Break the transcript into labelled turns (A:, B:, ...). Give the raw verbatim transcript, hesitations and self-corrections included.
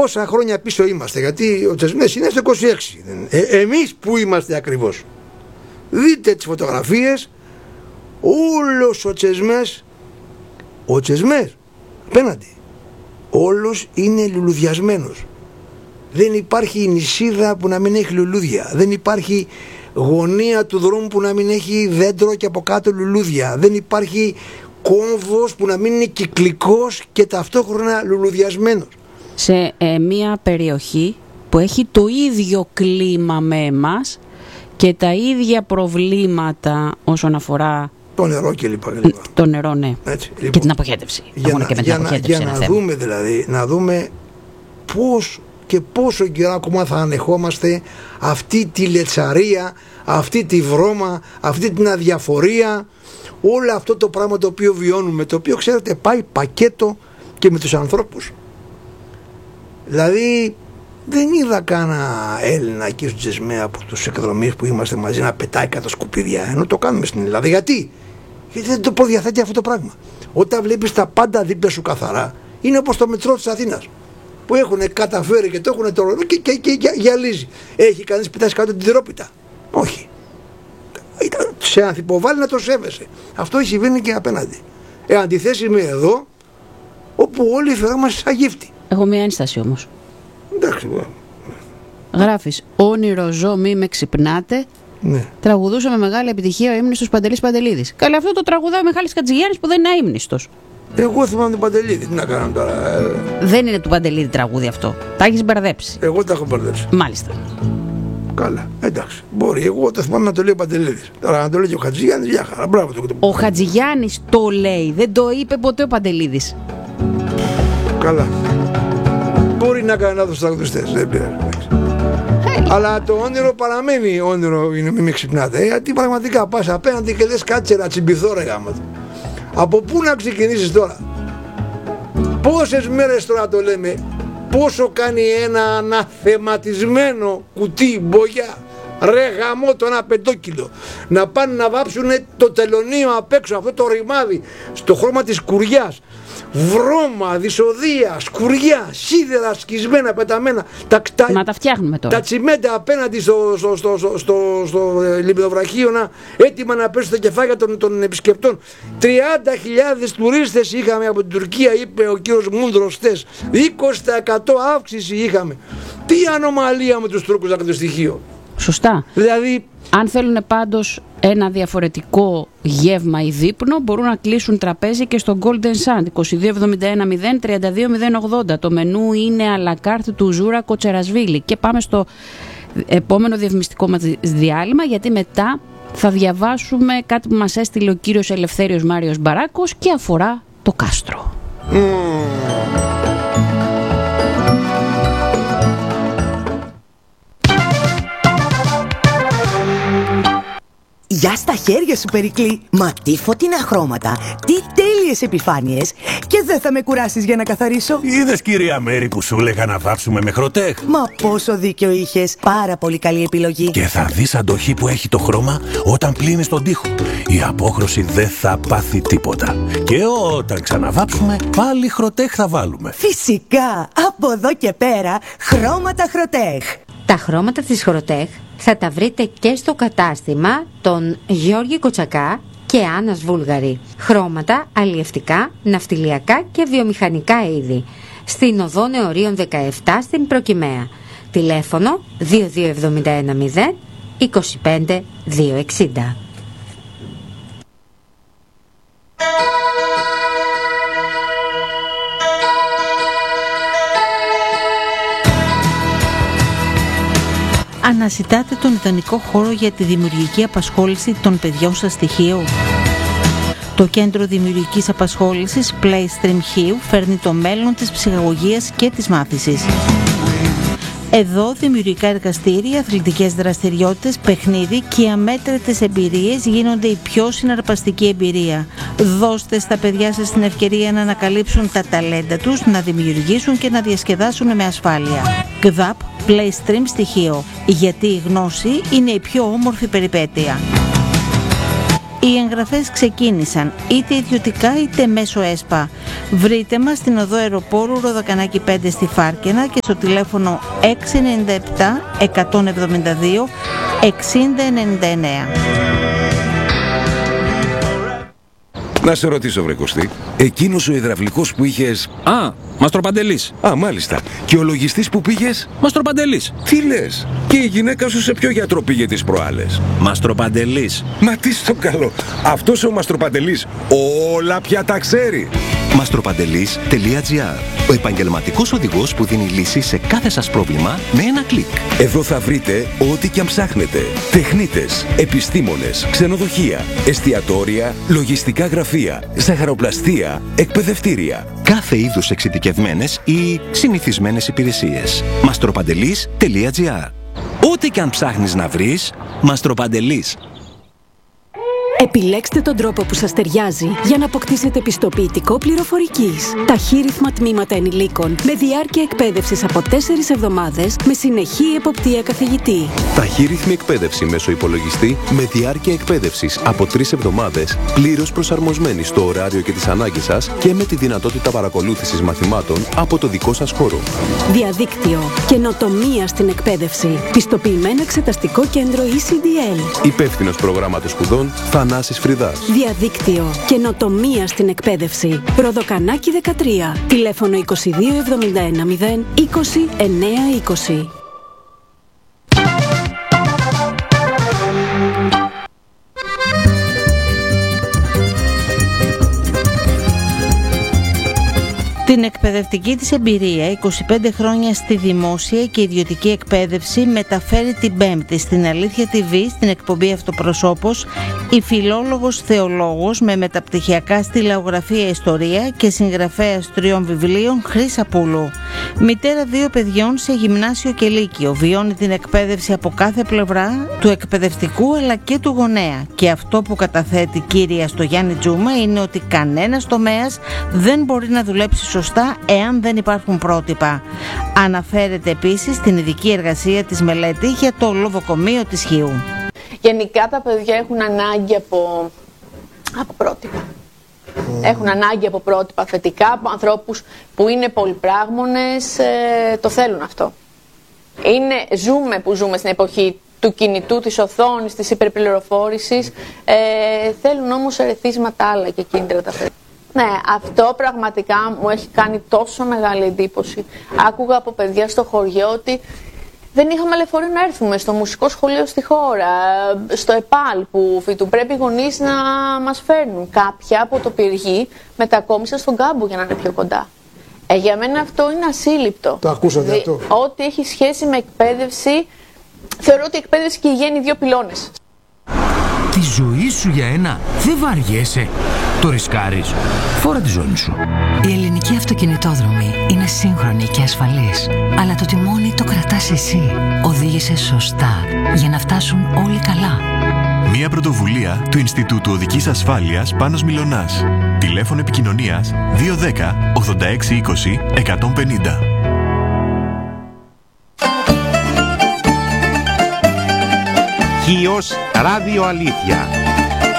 A: πόσα χρόνια πίσω είμαστε, γιατί ο Τσεσμές είναι στο είκοσι έξι. Ε, εμείς που είμαστε ακριβώς? Δείτε τις φωτογραφίες, όλος ο Τσεσμές, ο Τσεσμές απέναντι, όλος είναι λουλουδιασμένος. Δεν υπάρχει νησίδα που να μην έχει λουλούδια. Δεν υπάρχει γωνία του δρόμου που να μην έχει δέντρο και από κάτω λουλούδια. Δεν υπάρχει κόμβος που να μην είναι κυκλικός και ταυτόχρονα λουλουδιασμένος.
B: Σε ε, μια περιοχή που έχει το ίδιο κλίμα με εμάς και τα ίδια προβλήματα όσον αφορά
A: το νερό και λοιπά.
B: Το νερό, ναι.
A: Έτσι, λοιπόν,
B: και την αποχέτευση.
A: Για να,
B: και με
A: για
B: την
A: να,
B: αποχέτευση
A: για να δούμε δηλαδή, να δούμε πώς και πόσο καιρό ακόμα θα ανεχόμαστε αυτή τη λετσαρία, αυτή τη βρώμα, αυτή την αδιαφορία, όλο αυτό το πράγμα το οποίο βιώνουμε, το οποίο ξέρετε πάει πακέτο και με τους ανθρώπους. Δηλαδή δεν είδα κανένα Έλληνα εκεί στο Τσεσμέ από τους εκδρομείς που είμαστε μαζί να πετάει κάτω σκουπίδια, ενώ το κάνουμε στην Ελλάδα. Γιατί? Γιατί δεν το προδιαθέτει αυτό το πράγμα. Όταν βλέπεις τα πάντα δίπλα σου καθαρά, είναι όπως το μετρό της Αθήνας, που έχουν καταφέρει και το έχουν το και, και, και, και γυαλίζει. Έχει κανείς πετάσει κάτω την τυρόπιτα? Όχι. Σε ανθυποβάλλει να το σέβεσαι. Αυτό συμβαίνει και απέναντι. Ε, αντιθέσει με εδώ, όπου όλοι φερόμαστε σαν γύφτη.
B: Έχω μια ένσταση όμως.
A: Εντάξει.
B: Γράφεις όνειρο ζω μη με ξυπνάτε.
A: Ναι.
B: Τραγουδούσε με μεγάλη επιτυχία ο ύμνηστος Παντελής Παντελίδης. Καλά, αυτό το τραγουδάει ο Μιχάλης Χατζηγιάννης που δεν είναι αείμνηστος.
A: Εγώ θυμάμαι τον Παντελίδη. Τι να κάνω τώρα.
B: Δεν είναι του Παντελίδη τραγούδι αυτό. Τα έχεις μπερδέψει.
A: Εγώ τα έχω μπερδέψει.
B: Μάλιστα.
A: Καλά, εντάξει. Μπορεί. Εγώ το θυμάμαι να το λέει ο Παντελίδης. Τώρα να το λέει και ο Χατζηγιάννης, για χαρά. Μπράβο το.
B: Ο Χατζηγιάννης το λέει. Δεν το είπε ποτέ ο Παντελίδης.
A: Καλά. Μπορεί να κάνει λάθος τραγουδιστές. Δεν πειράζει. Αλλά το όνειρο παραμένει όνειρο, είναι μη με ξυπνάτε. Γιατί πραγματικά πας απέναντι και λες κάτσε να τσιμπηθώ ρε γάμα. Από πού να ξεκινήσεις τώρα? Πόσες μέρες τώρα το λέμε? Πόσο κάνει ένα αναθεματισμένο κουτί μπογιά? Ρε γαμό το ένα πεντόκιλο. Να πάνε να βάψουν το τελωνίο απ' έξω, αυτό το ρημάδι στο χρώμα της κουριάς. Βρώμα, δυσοδεία, σκουριά, σίδερα σκισμένα, πεταμένα. Τα, τα,
B: Μα τα φτιάχνουμε τώρα.
A: Τα τσιμέντα απέναντι στο, στο, στο, στο, στο, στο λιμπιδοβραχίωνα, έτοιμα να πέσουν στα κεφάλια των, των επισκεπτών. τριάντα χιλιάδες τουρίστες είχαμε από την Τουρκία, είπε ο κύριος Μούνδρος χτες. είκοσι τοις εκατό αύξηση είχαμε. Τι ανομαλία με τους Τούρκους να κάνουν το στοιχείο.
B: Σωστά.
A: Δηλαδή,
B: αν θέλουν πάντως ένα διαφορετικό γεύμα ή δείπνο, μπορούν να κλείσουν τραπέζι και στο Golden Sand είκοσι δύο εβδομήντα ένα μηδέν τριάντα δύο μηδέν ογδόντα. Το μενού είναι à la carte του Ζούρα Κοτσερασβίλη. Και πάμε στο επόμενο διαφημιστικό μας διάλειμμα, γιατί μετά θα διαβάσουμε κάτι που μας έστειλε ο κύριος Ελευθέριος Μάριος Μπαράκος και αφορά το κάστρο. Mm.
C: Γεια στα χέρια σου, Περικλή! Μα τι φωτεινά χρώματα, τι τέλειες επιφάνειες! Και δεν θα με κουράσεις για να καθαρίσω.
D: Είδες, κυρία Μέρη, που σου έλεγα να βάψουμε με Χροτέχ?
C: Μα πόσο δίκιο είχες! Πάρα πολύ καλή επιλογή.
D: Και θα δεις αντοχή που έχει το χρώμα όταν πλύνεις τον τοίχο. Η απόχρωση δεν θα πάθει τίποτα. Και όταν ξαναβάψουμε, πάλι Χροτέχ θα βάλουμε.
C: Φυσικά! Από εδώ και πέρα, χρώματα Χροτέχ.
E: Τα χρώματα της Χροτέχ θα τα βρείτε και στο κατάστημα των Γιώργη Κοτσακά και Άννας Βούλγαρη. Χρώματα αλλιευτικά, ναυτιλιακά και βιομηχανικά είδη. Στην οδό Νεωρίων δεκαεπτά στην Προκυμαία. Τηλέφωνο δύο δύο εβδομήντα ένα μηδέν είκοσι πέντε διακόσια εξήντα.
F: Αναζητάτε τον ιδανικό χώρο για τη δημιουργική απασχόληση των παιδιών σας στοιχείου. Το Κέντρο Δημιουργικής Απασχόλησης Playstream Χίου φέρνει το μέλλον της ψυχαγωγίας και της μάθησης. Εδώ δημιουργικά εργαστήρια, αθλητικές δραστηριότητες, παιχνίδι και αμέτρητες εμπειρίες γίνονται η πιο συναρπαστική εμπειρία. Δώστε στα παιδιά σας την ευκαιρία να ανακαλύψουν τα ταλέντα τους, να δημιουργήσουν και να διασκεδάσουν με ασφάλεια. ΚΔΑΠ Playstream στοιχείο, γιατί η γνώση είναι η πιο όμορφη περιπέτεια. Οι εγγραφές ξεκίνησαν είτε ιδιωτικά είτε μέσω ΕΣΠΑ. Βρείτε μας στην οδό Αεροπόρου Ροδακανάκη πέντε στη Φάρκαινα και στο τηλέφωνο έξι εννιά επτά εκατόν εβδομήντα δύο εξήντα ενενήντα εννέα.
G: Να σε ρωτήσω, βρε Κωστή, εκείνος ο υδραυλικός που είχες...
D: Α, Μαστροπαντελής.
G: Α, μάλιστα. Και ο λογιστής που πήγες...
D: Μαστροπαντελής.
G: Τι λες? Και η γυναίκα σου σε ποιο γιατρό πήγε τις προάλλες?
D: Μαστροπαντελής.
G: Μα τι στο καλό. Αυτός ο Μαστροπαντελής όλα πια τα ξέρει.
H: μαστροπαντελής τελεία τζι άρ. Ο επαγγελματικός οδηγός που δίνει λύση σε κάθε σας πρόβλημα με ένα κλικ.
G: Εδώ θα βρείτε ό,τι και αν ψάχνετε. Τεχνίτες, επιστήμονες, ξενοδοχεία, εστιατόρια, λογιστικά γραφεία, ζαχαροπλαστεία, εκπαιδευτήρια.
H: Κάθε είδους εξειδικευμένες ή συνηθισμένες υπηρεσίες. μαστροπαντελής τελεία τζι άρ. Ό,τι και αν ψάχνεις να βρεις, Μαστροπαντελής.
I: Επιλέξτε τον τρόπο που σας ταιριάζει για να αποκτήσετε πιστοποιητικό πληροφορικής. Ταχύρυθμα τμήματα ενηλίκων με διάρκεια εκπαίδευσης από τέσσερις εβδομάδες με συνεχή εποπτεία καθηγητή.
J: Ταχύρυθμη εκπαίδευση μέσω υπολογιστή με διάρκεια εκπαίδευσης από τρεις εβδομάδες, πλήρως προσαρμοσμένη στο ωράριο και τις ανάγκες σας και με τη δυνατότητα παρακολούθησης μαθημάτων από το δικό σας χώρο.
I: Διαδίκτυο. Καινοτομία στην εκπαίδευση. Πιστοποιημένο εξεταστικό κέντρο ι σι ντι ελ.
J: Υπεύθυνος προγράμματος σπουδών Θανάσης Φρυδάς.
I: Διαδίκτυο. Καινοτομία στην εκπαίδευση. Ροδοκανάκη δεκατρία. Τηλέφωνο είκοσι δύο εβδομήντα ένα μηδέν είκοσι εννέα είκοσι.
F: Την εκπαιδευτική της εμπειρία, είκοσι πέντε χρόνια στη δημόσια και ιδιωτική εκπαίδευση, μεταφέρει την Πέμπτη στην Αλήθεια τι βι, στην εκπομπή Αυτοπροσώπος, η φιλόλογος θεολόγος με μεταπτυχιακά στη λαογραφία ιστορία και συγγραφέας τριών βιβλίων Χρύσα Πούλου. Μητέρα δύο παιδιών σε γυμνάσιο και λύκειο, βιώνει την εκπαίδευση από κάθε πλευρά του εκπαιδευτικού αλλά και του γονέα. Και αυτό που καταθέτει κύρια στο Γιάννη Τζούμα είναι ότι κανένας τομέας δεν μπορεί να δουλέψει σωστά εάν δεν υπάρχουν πρότυπα. Αναφέρεται επίσης στην ειδική εργασία της μελέτη για το λοβοκομείο της Χίου.
K: Γενικά τα παιδιά έχουν ανάγκη από, από πρότυπα. Mm. Έχουν ανάγκη από πρότυπα θετικά, από ανθρώπους που είναι πολυπράγμονες, ε, το θέλουν αυτό. Είναι, ζούμε που ζούμε στην εποχή του κινητού, της οθόνης, της υπερπληροφόρησης, ε, θέλουν όμως ερεθίσματα άλλα και κίνητρα τα παιδιά. Ναι, αυτό πραγματικά μου έχει κάνει τόσο μεγάλη εντύπωση. Άκουγα από παιδιά στο χωριό ότι δεν είχαμε λεωφορείο να έρθουμε στο μουσικό σχολείο στη χώρα, στο ΕΠΑΛ που φοιτούν. Πρέπει οι γονείς να μας φέρνουν. Κάποια από το Πυργή μετακόμισαν στον Κάμπο για να είναι πιο κοντά. Ε, για μένα αυτό είναι ασύλληπτο.
A: Το ακούσατε αυτό.
K: Ό,τι έχει σχέση με εκπαίδευση, θεωρώ ότι η εκπαίδευση και η υγεία είναι δύο πυλώνες.
L: Τη ζωή σου για ένα δεν βαριέσαι. Το ρισκάρεις. Φόρα τη ζώνη σου.
M: Η ελληνική αυτοκινητόδρομη είναι σύγχρονη και ασφαλής. Αλλά το τιμόνι το κρατάς εσύ. Οδήγησε σωστά για να φτάσουν όλοι καλά.
N: Μια πρωτοβουλία του Ινστιτούτου Οδικής Ασφάλειας Πάνος Μιλωνάς. Τηλέφωνο επικοινωνίας δύο ένα μηδέν ογδόντα έξι είκοσι εκατόν πενήντα.
O: Χίος Ράδιο Αλήθεια.